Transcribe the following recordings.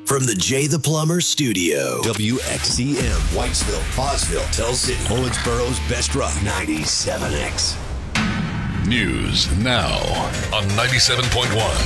from the Jay the Plumber studio. WXCM, Whitesville, Hawesville, Tell City, Owensboro's Best Rock, 97X. News now on 97.1,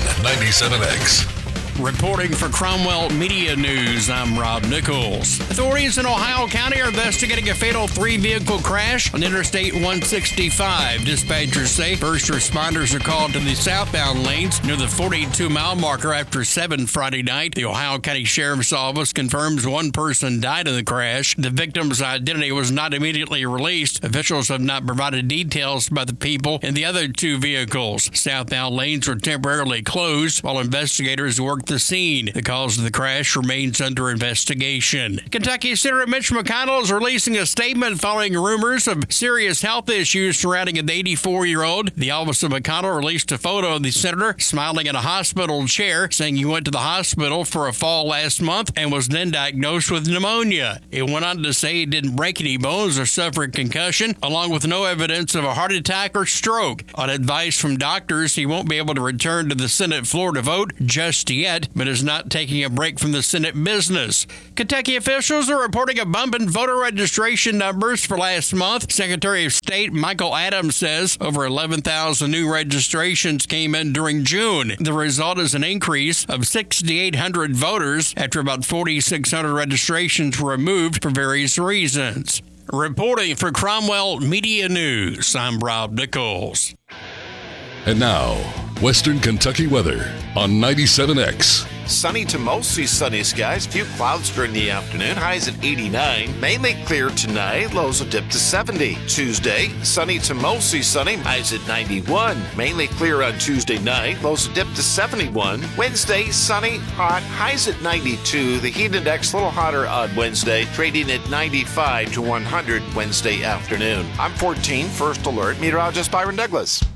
97X. Reporting for Cromwell Media News, I'm Rob Nichols. Authorities in Ohio County are investigating a fatal three-vehicle crash on Interstate 165. Dispatchers say first responders are called to the southbound lanes near the 42-mile marker after 7 Friday night. The Ohio County Sheriff's Office confirms one person died in the crash. The victim's identity was not immediately released. Officials have not provided details about the people in the other two vehicles. Southbound lanes were temporarily closed while investigators worked the scene. The cause of the crash remains under investigation. Kentucky Senator Mitch McConnell is releasing a statement following rumors of serious health issues surrounding an 84-year-old. The office of McConnell released a photo of the senator smiling in a hospital chair, saying he went to the hospital for a fall last month and was then diagnosed with pneumonia. It went on to say he didn't break any bones or suffer a concussion, along with no evidence of a heart attack or stroke. On advice from doctors, he won't be able to return to the Senate floor to vote just yet, but is not taking a break from the Senate business. Kentucky officials are reporting a bump in voter registration numbers for last month. Secretary of State Michael Adams says over 11,000 new registrations came in during June. The result is an increase of 6,800 voters after about 4,600 registrations were removed for various reasons. Reporting for Cromwell Media News, I'm Rob Nichols. And now, Western Kentucky weather on 97X. Sunny to mostly sunny skies. Few clouds during the afternoon. Highs at 89. Mainly clear tonight. Lows will dip to 70. Tuesday, sunny to mostly sunny. Highs at 91. Mainly clear on Tuesday night. Lows will dip to 71. Wednesday, sunny, hot. Highs at 92. The heat index a little hotter on Wednesday. Trading at 95 to 100 Wednesday afternoon. I'm 14 First Alert meteorologist Byron Douglas.